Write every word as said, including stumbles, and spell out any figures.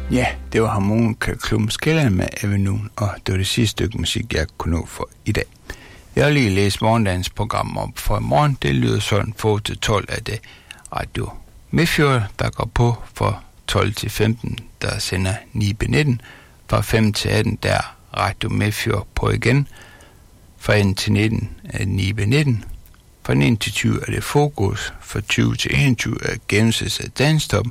Ja, det var Harmonika Klumskælder med Avenue, og det var det sidste stykke musik, jeg kunne nå for i dag. Jeg har lige læst morgendagens program op for i morgen. Det lyder sådan få til tolv af det Radio Midtfjord, der går på fra tolv til femten, der sender Nibe nitten. Fra fem til atten, der er Radio Midtfjord på igen. Fra atten til nitten er Nibe nitten. Fra nitten til tyve er det Fokus. Fra tyve til enogtyve er Gennemsnits af Danstop.